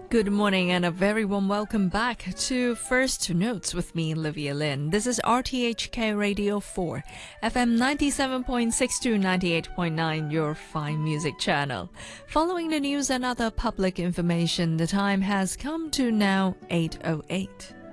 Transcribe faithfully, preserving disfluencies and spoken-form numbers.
Good morning and a very warm welcome back to First Notes with me, Olivia Lin. This is R T H K Radio four, F M ninety-seven point six to ninety-eight point nine, your fine music channel. Following the news and other public information, the time has come to now eight oh eight.